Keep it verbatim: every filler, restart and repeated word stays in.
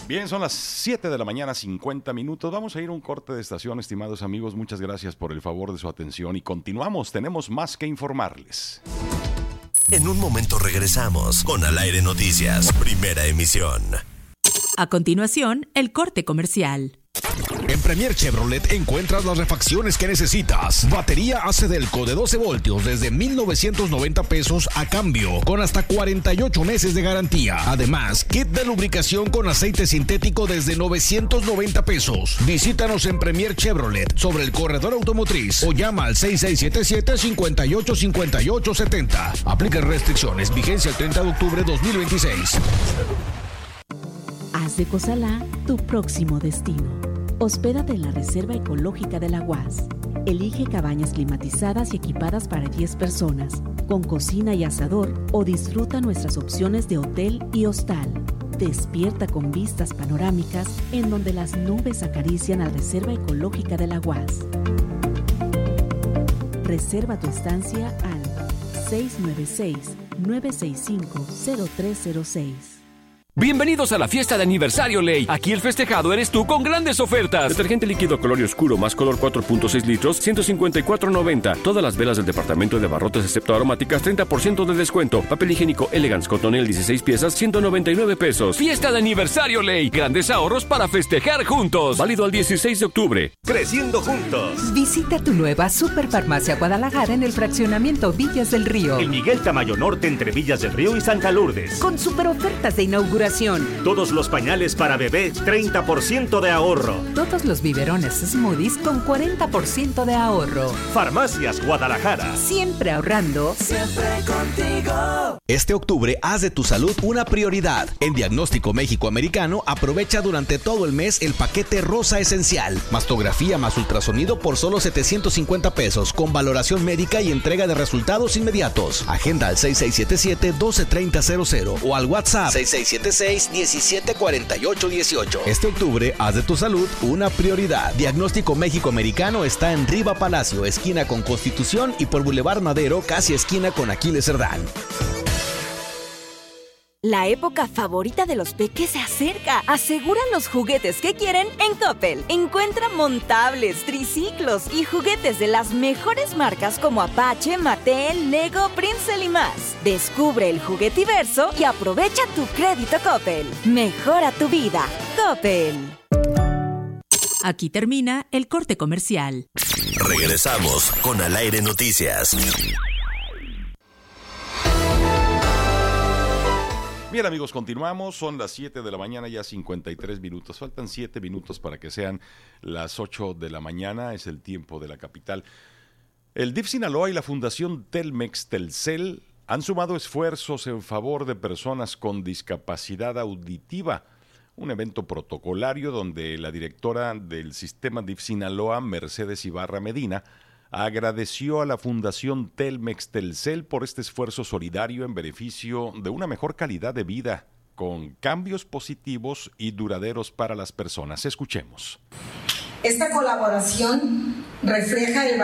Bien, son las siete de la mañana, cincuenta minutos. Vamos a ir a un corte de estación, estimados amigos. Muchas gracias por el favor de su atención y continuamos. Tenemos más que informarles. En un momento regresamos con Al Aire Noticias, primera emisión. A continuación, el corte comercial. En Premier Chevrolet encuentras las refacciones que necesitas. Batería A C Delco de doce voltios desde mil novecientos noventa pesos a cambio, con hasta cuarenta y ocho meses de garantía. Además, kit de lubricación con aceite sintético desde novecientos noventa pesos. Visítanos en Premier Chevrolet sobre el corredor automotriz o llama al seis seis siete siete, cinco ocho cinco ocho siete cero. Aplica restricciones. Vigencia el treinta de octubre de dos mil veintiséis. Haz de Cozalá tu próximo destino. Hospédate en la Reserva Ecológica de la U A S. Elige cabañas climatizadas y equipadas para diez personas, con cocina y asador, o disfruta nuestras opciones de hotel y hostal. Despierta con vistas panorámicas en donde las nubes acarician a la Reserva Ecológica de la U A S. Reserva tu estancia al seis nueve seis, nueve seis cinco, cero tres cero seis. Bienvenidos a la fiesta de aniversario Ley. Aquí el festejado eres tú con grandes ofertas. Detergente líquido Color Oscuro más color cuatro punto seis litros, ciento cincuenta y cuatro noventa. Todas las velas del departamento de abarrotes excepto aromáticas, treinta por ciento de descuento. Papel higiénico Elegance Cotonel dieciséis piezas, ciento noventa y nueve pesos. Fiesta de aniversario Ley. Grandes ahorros para festejar juntos. Válido al dieciséis de octubre. Creciendo juntos. Visita tu nueva Superfarmacia Guadalajara en el fraccionamiento Villas del Río. En Miguel Tamayo Norte entre Villas del Río y Santa Lourdes. Con super ofertas de inauguración. Todos los pañales para bebé, treinta por ciento de ahorro. Todos los biberones Smoothies con cuarenta por ciento de ahorro. Farmacias Guadalajara. Siempre ahorrando. Siempre contigo. Este octubre haz de tu salud una prioridad. En Diagnóstico México Americano aprovecha durante todo el mes el paquete Rosa Esencial. Mastografía más ultrasonido por solo setecientos cincuenta pesos con valoración médica y entrega de resultados inmediatos. Agenda al seis seis siete siete, uno dos tres cero cero cero o al WhatsApp seis seis siete seis, diecisiete cuarenta y ocho dieciocho. Este octubre haz de tu salud una prioridad. Diagnóstico México Americano está en Riva Palacio, esquina con Constitución, y por Boulevard Madero, casi esquina con Aquiles Cerdán. La época favorita de los peques se acerca. Aseguran los juguetes que quieren en Coppel. Encuentra montables, triciclos y juguetes de las mejores marcas como Apache, Mattel, Lego, Princeton y más. Descubre el juguetiverso y aprovecha tu crédito Coppel. Mejora tu vida. Coppel. Aquí termina el corte comercial. Regresamos con Al Aire Noticias. Bien amigos, continuamos, son las siete de la mañana, ya cincuenta y tres minutos, faltan siete minutos para que sean las ocho de la mañana, es el tiempo de la capital. El D I F Sinaloa y la Fundación Telmex Telcel han sumado esfuerzos en favor de personas con discapacidad auditiva, un evento protocolario donde la directora del sistema D I F Sinaloa, Mercedes Ibarra Medina, agradeció a la Fundación Telmex Telcel por este esfuerzo solidario en beneficio de una mejor calidad de vida, con cambios positivos y duraderos para las personas. Escuchemos. Esta colaboración refleja el